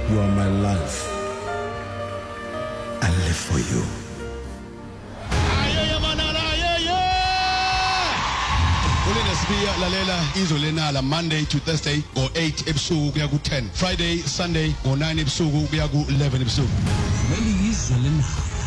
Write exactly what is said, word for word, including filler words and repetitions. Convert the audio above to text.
You are my life. I live for you. Siya lalela izwe lenala Monday to Thursday go eight ebusuku kuya ku ten, Friday Sunday go nine ebusuku kuya ku eleven ebusuku. Leli izwe lenala